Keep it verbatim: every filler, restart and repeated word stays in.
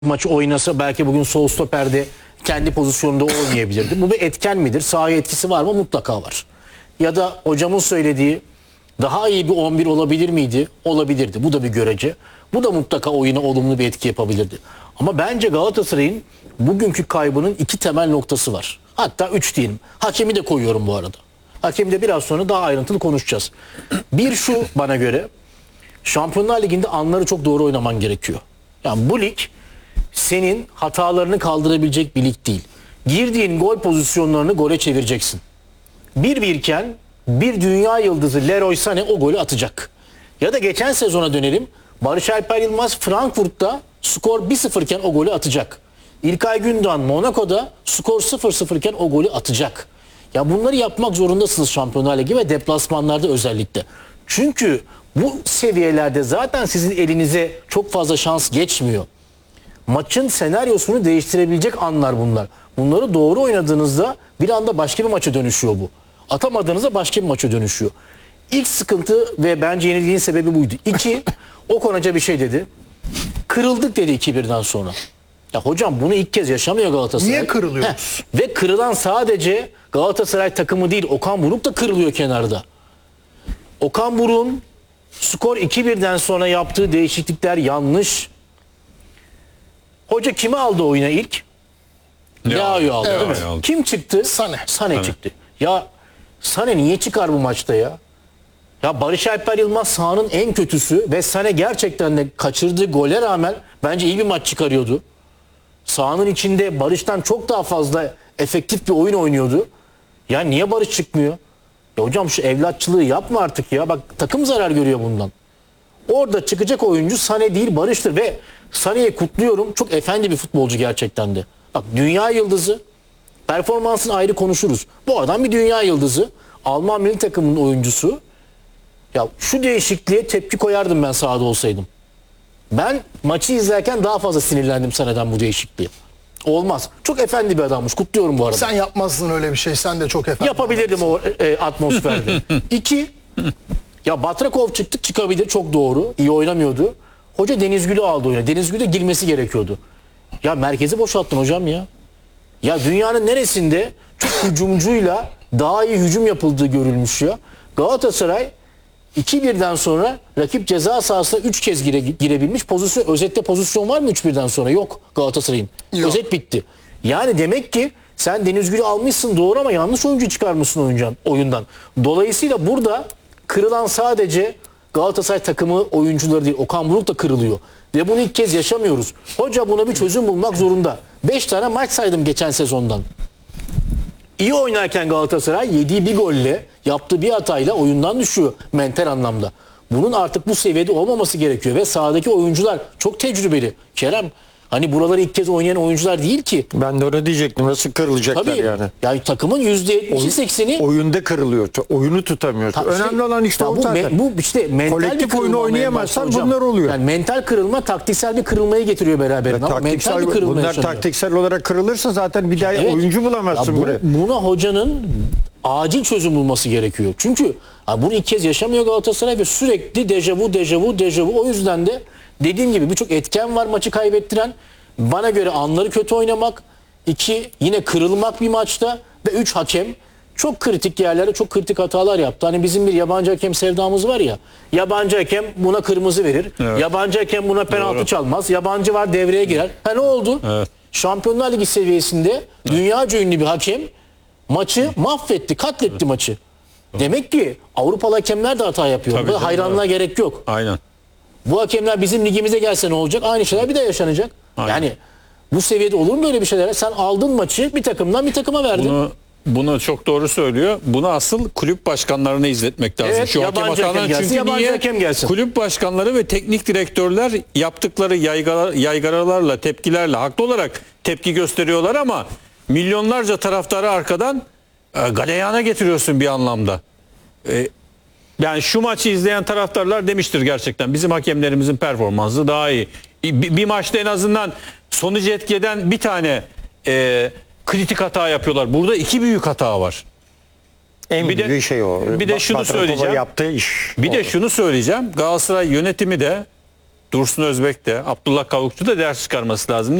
maçı oynasa belki bugün sol stoperde kendi pozisyonunda oynayabilirdi. Bu bir etken midir? Sahaya etkisi var mı? Mutlaka var. Ya da hocamın söylediği daha iyi bir on bir olabilir miydi? Olabilirdi. Bu da bir görece. Bu da mutlaka oyuna olumlu bir etki yapabilirdi. Ama bence Galatasaray'ın bugünkü kaybının iki temel noktası var. Hatta üç diyelim. Hakemi de koyuyorum bu arada. Hakemi de biraz sonra daha ayrıntılı konuşacağız. Bir şu bana göre Şampiyonlar Ligi'nde anları çok doğru oynaman gerekiyor. Yani bu lig senin hatalarını kaldırabilecek bir lig değil. Girdiğin gol pozisyonlarını gole çevireceksin. bir bir iken bir dünya yıldızı Leroy Sané o golü atacak. Ya da geçen sezona dönelim. Barış Alper Yılmaz Frankfurt'ta skor bir sıfır iken o golü atacak. İlkay Gündoğan Monaco'da skor sıfır sıfır iken o golü atacak. Ya bunları yapmak zorundasınız Şampiyonlar Ligi ve deplasmanlarda özellikle. Çünkü bu seviyelerde zaten sizin elinize çok fazla şans geçmiyor. Maçın senaryosunu değiştirebilecek anlar bunlar. Bunları doğru oynadığınızda bir anda başka bir maça dönüşüyor bu. Atamadığınızda başka bir maça dönüşüyor. İlk sıkıntı ve bence yenilginin sebebi buydu. İki, Okan Hoca bir şey dedi. Kırıldık dedi iki birden sonra. Ya hocam bunu ilk kez yaşamıyor Galatasaray. Niye kırılıyoruz? Heh. Ve kırılan sadece Galatasaray takımı değil, Okan Buruk da kırılıyor kenarda. Okan Buruk'un skor iki birden sonra yaptığı değişiklikler yanlış. Hoca kimi aldı oyuna ilk? Leao'yu aldı, evet. değil mi? aldı. Kim çıktı? Sané. Sané çıktı. Ya Sané niye çıkar bu maçta ya? Ya Barış Alper Yılmaz sahanın en kötüsü ve Sané gerçekten de kaçırdığı gole rağmen bence iyi bir maç çıkarıyordu. Sahanın içinde Barış'tan çok daha fazla efektif bir oyun oynuyordu. Ya niye Barış çıkmıyor? Ya hocam şu evlatçılığı yapma artık ya. Bak takım zarar görüyor bundan. Orada çıkacak oyuncu Sané değil Barış'tır ve Sané'yi kutluyorum. Çok efendi bir futbolcu gerçekten de. Bak dünya yıldızı. Performansını ayrı konuşuruz. Bu adam bir dünya yıldızı. Alman milli takımının oyuncusu. Ya şu değişikliğe tepki koyardım ben sahada olsaydım. Ben maçı izlerken daha fazla sinirlendim Sané'den bu değişikliğe. Olmaz. Çok efendi bir adammış. Kutluyorum bu arada. Sen yapmazdın öyle bir şey. Sen de çok efendim. Yapabilirdim o e, atmosferde. İki, ya Batrakov çıktı çıkabilir çok doğru. İyi oynamıyordu. Hoca Deniz Gül'ü aldı oyuna. Deniz Gül'e girmesi gerekiyordu. Ya merkezi boşalttın hocam ya. Ya dünyanın neresinde çok hücumcuyla daha iyi hücum yapıldığı görülmüş ya. Galatasaray iki birden sonra rakip ceza sahasına üç kez gire, girebilmiş. Pozisyon, özette pozisyon var mı üç birden sonra? Yok Galatasaray'ın. Yok. Özet bitti. Yani demek ki sen Deniz Gül'ü almışsın doğru ama yanlış oyuncu çıkarmışsın oyuncan, oyundan. Dolayısıyla burada kırılan sadece Galatasaray takımı oyuncuları değil. Okan Buruk da kırılıyor. Ve bunu ilk kez yaşamıyoruz. Hoca buna bir çözüm bulmak zorunda. beş tane maç saydım geçen sezondan. İyi oynarken Galatasaray yediği bir golle, yaptığı bir hatayla oyundan düşüyor mental anlamda. Bunun artık bu seviyede olmaması gerekiyor ve sahadaki oyuncular çok tecrübeli. Kerem, hani buraları ilk kez oynayan oyuncular değil ki. Ben de öyle diyecektim. Nasıl kırılacaklar Tabii yani? yani takımın yüzde yetmişi sekseni Oyunda kırılıyor. Oyunu tutamıyor. Ta- Önemli şey- olan işte ya o bu, zaten. me- bu işte mental bir Kolektif kırılma oyunu olmaya oynayamazsan başladı hocam. bunlar oluyor. Yani mental kırılma taktiksel bir kırılmayı getiriyor beraberinde ama mental Taktiksel, bir kırılma bunlar yaşanıyor. taktiksel olarak kırılırsa zaten bir daha Evet. oyuncu Ya bulamazsın bu- buraya. Buna hocanın acil çözüm bulması gerekiyor. Çünkü ha, bunu ilk kez yaşamıyor Galatasaray ve sürekli dejavu dejavu dejavu. O yüzden de dediğim gibi birçok etken var maçı kaybettiren. Bana göre anları kötü oynamak. iki yine kırılmak bir maçta. Ve üç hakem çok kritik yerlerde çok kritik hatalar yaptı. Hani bizim bir yabancı hakem sevdamız var ya. Yabancı hakem buna kırmızı verir. Evet. Yabancı hakem buna penaltı Doğru. çalmaz. Yabancı var devreye girer. Ha ne oldu? Evet. Şampiyonlar Ligi seviyesinde dünyaca ünlü bir hakem maçı mahvetti, katletti maçı. Demek ki Avrupalı hakemler de hata yapıyor. Tabii Bu canım, hayranlığa gerek yok. Aynen. Bu hakemler bizim ligimize gelse ne olacak? Aynı şeyler bir de yaşanacak. Aynen. Yani bu seviyede olur mu böyle bir şeyler? Sen aldın maçı bir takımdan bir takıma verdin. Bunu bunu çok doğru söylüyor. Bunu asıl kulüp başkanlarına izletmek lazım. Evet, Şu hakem yabancı hakem hatalarını gelsin, çünkü yabancı niye? hakem gelsin. Kulüp başkanları ve teknik direktörler yaptıkları yaygara, yaygaralarla, tepkilerle haklı olarak tepki gösteriyorlar ama milyonlarca taraftarı arkadan e, galeyana getiriyorsun bir anlamda. E, Yani şu maçı izleyen taraftarlar demiştir gerçekten bizim hakemlerimizin performansı daha iyi. Bir, bir maçta en azından sonucu etki eden bir tane e, kritik hata yapıyorlar. Burada iki büyük hata var. En bir de- büyük şey o. bir de şunu Batrakova söyleyeceğim. yaptığı iş. Bir o. de şunu söyleyeceğim. Galatasaray yönetimi de Dursun Özbek de, Abdullah Kavukçu da ders çıkarması lazım.